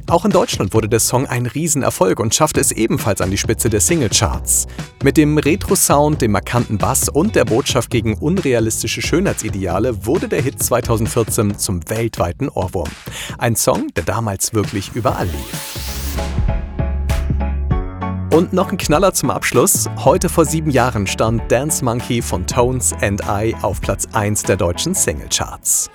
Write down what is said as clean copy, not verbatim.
Auch in Deutschland wurde der Song ein Riesenerfolg und schaffte es ebenfalls an die Spitze der Singlecharts. Mit dem Retro-Sound, dem markanten Bass und der Botschaft gegen unrealistische Schönheitsideale wurde der Hit 2014 zum weltweiten Ohrwurm. Ein Song, der damals wirklich überall lief. Und noch ein Knaller zum Abschluss. Heute vor 7 Jahren stand Dance Monkey von Tones and I auf Platz 1 der deutschen Singlecharts.